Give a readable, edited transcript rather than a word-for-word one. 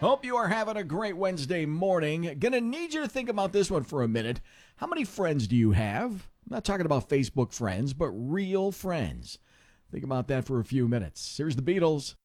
Hope you are having a great Wednesday morning. Gonna need you to think about this one for a minute. How many friends do you have? I'm not talking about Facebook friends, but real friends. Think about that for a few minutes. Here's the Beatles.